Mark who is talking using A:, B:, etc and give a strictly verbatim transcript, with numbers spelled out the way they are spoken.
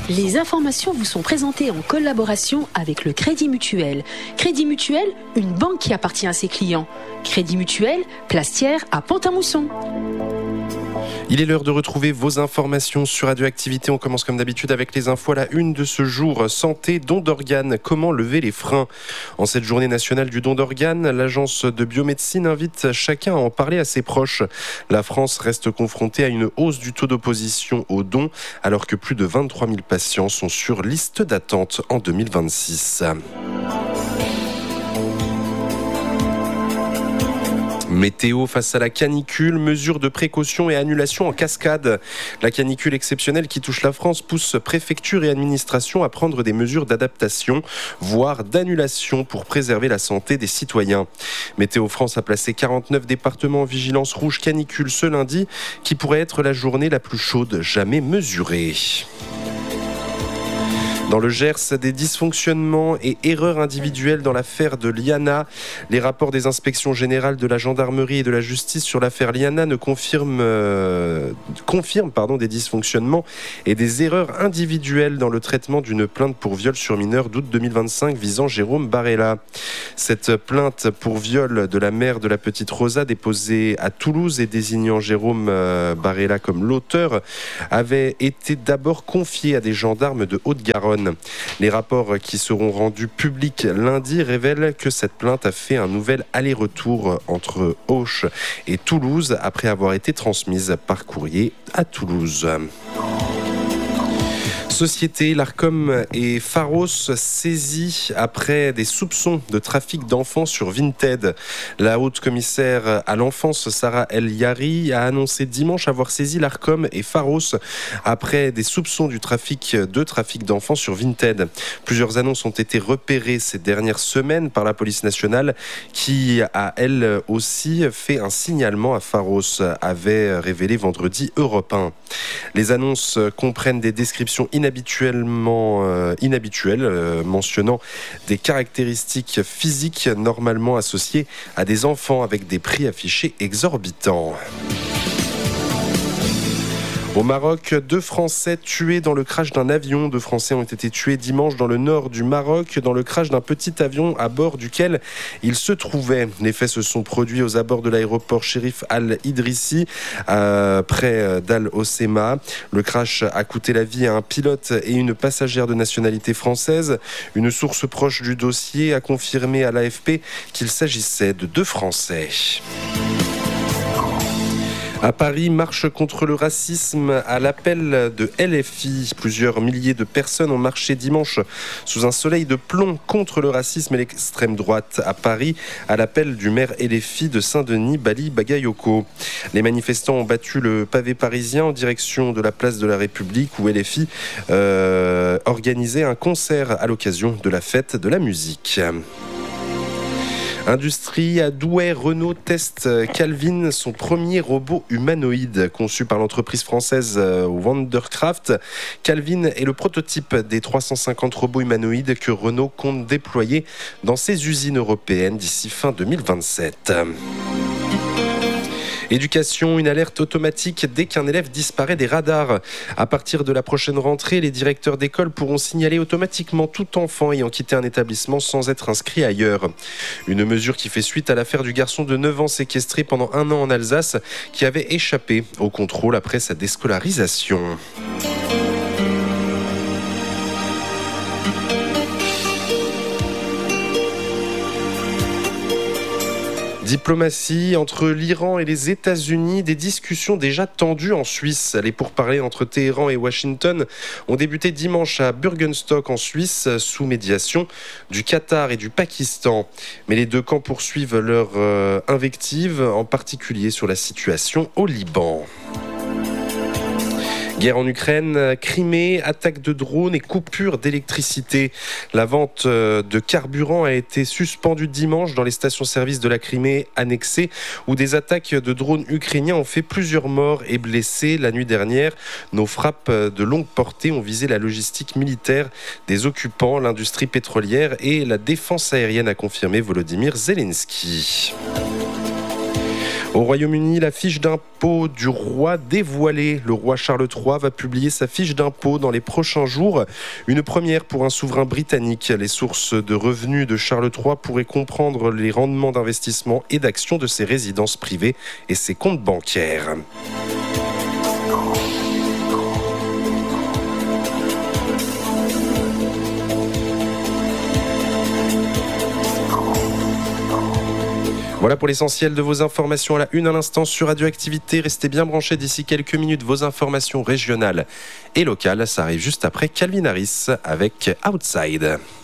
A: Les informations vous sont présentées en collaboration avec le Crédit Mutuel. Crédit Mutuel, une banque qui appartient à ses clients. Crédit Mutuel, Plastière à Pont-à-Mousson.
B: Il est l'heure de retrouver vos informations sur Radioactivité. On commence comme d'habitude avec les infos à la une de ce jour. Santé, don d'organes, comment lever les freins ? En cette journée nationale du don d'organes, l'agence de biomédecine invite chacun à en parler à ses proches. La France reste confrontée à une hausse du taux d'opposition aux dons, alors que plus de vingt-trois mille patients sont sur liste d'attente en deux mille vingt-six. Météo face à la canicule, mesures de précaution et annulation en cascade. La canicule exceptionnelle qui touche la France pousse préfecture et administration à prendre des mesures d'adaptation, voire d'annulation pour préserver la santé des citoyens. Météo France a placé quarante-neuf départements en vigilance rouge canicule ce lundi, qui pourrait être la journée la plus chaude jamais mesurée. Dans le Gers, des dysfonctionnements et erreurs individuelles dans l'affaire de Liana. Les rapports des inspections générales de la gendarmerie et de la justice sur l'affaire Liana ne confirment, euh, confirment pardon, des dysfonctionnements et des erreurs individuelles dans le traitement d'une plainte pour viol sur mineur d'août deux mille vingt-cinq visant Jérôme Barella. Cette plainte pour viol de la mère de la petite Rosa déposée à Toulouse et désignant Jérôme euh, Barella comme l'auteur avait été d'abord confiée à des gendarmes de Haute-Garonne. Les rapports qui seront rendus publics lundi révèlent que cette plainte a fait un nouvel aller-retour entre Auch et Toulouse après avoir été transmise par courrier à Toulouse. Société, l'Arcom et Pharos saisis après des soupçons de trafic d'enfants sur Vinted. La haute commissaire à l'enfance, Sarah El Yari, a annoncé dimanche avoir saisi l'Arcom et Pharos après des soupçons du trafic de trafic d'enfants sur Vinted. Plusieurs annonces ont été repérées ces dernières semaines par la police nationale qui a elle aussi fait un signalement à Pharos, avait révélé vendredi Europe un. Les annonces comprennent des descriptions inhabituelles inhabituellement euh, inhabituelles, euh, mentionnant des caractéristiques physiques normalement associées à des enfants avec des prix affichés exorbitants. Au Maroc, deux Français tués dans le crash d'un avion. Deux Français ont été tués dimanche dans le nord du Maroc, dans le crash d'un petit avion à bord duquel ils se trouvaient. Les faits se sont produits aux abords de l'aéroport Chérif Al-Idrissi, euh, près d'Al-Hoceima. Le crash a coûté la vie à un pilote et une passagère de nationalité française. Une source proche du dossier a confirmé à l'A F P qu'il s'agissait de deux Français. À Paris, marche contre le racisme à l'appel de L F I. Plusieurs milliers de personnes ont marché dimanche sous un soleil de plomb contre le racisme et l'extrême droite à Paris, à l'appel du maire L F I de Saint-Denis, Bali Bagayoko. Les manifestants ont battu le pavé parisien en direction de la place de la République où L F I euh, organisait un concert à l'occasion de la fête de la musique. Industrie, à Douai, Renault teste Calvin, son premier robot humanoïde conçu par l'entreprise française Wandercraft. Calvin est le prototype des trois cent cinquante robots humanoïdes que Renault compte déployer dans ses usines européennes d'ici fin deux mille vingt-sept. Éducation, une alerte automatique dès qu'un élève disparaît des radars. À partir de la prochaine rentrée, les directeurs d'école pourront signaler automatiquement tout enfant ayant quitté un établissement sans être inscrit ailleurs. Une mesure qui fait suite à l'affaire du garçon de neuf ans séquestré pendant un an en Alsace qui avait échappé au contrôle après sa déscolarisation. Diplomatie entre l'Iran et les États-Unis, des discussions déjà tendues en Suisse. Les pourparlers entre Téhéran et Washington ont débuté dimanche à Bürgenstock en Suisse sous médiation du Qatar et du Pakistan. Mais les deux camps poursuivent leur euh, invective, en particulier sur la situation au Liban. Guerre en Ukraine, Crimée, attaque de drones et coupure d'électricité. La vente de carburant a été suspendue dimanche dans les stations-service de la Crimée annexée, où des attaques de drones ukrainiens ont fait plusieurs morts et blessés la nuit dernière. Nos frappes de longue portée ont visé la logistique militaire des occupants, l'industrie pétrolière et la défense aérienne, a confirmé Volodymyr Zelensky. Au Royaume-Uni, la fiche d'impôt du roi dévoilée. Le roi Charles trois va publier sa fiche d'impôt dans les prochains jours. Une première pour un souverain britannique. Les sources de revenus de Charles trois pourraient comprendre les rendements d'investissement et d'actions de ses résidences privées et ses comptes bancaires. Voilà pour l'essentiel de vos informations à la une à l'instant sur Radioactivité. Restez bien branchés d'ici quelques minutes. Vos informations régionales et locales, ça arrive juste après Calvin Harris avec Outside.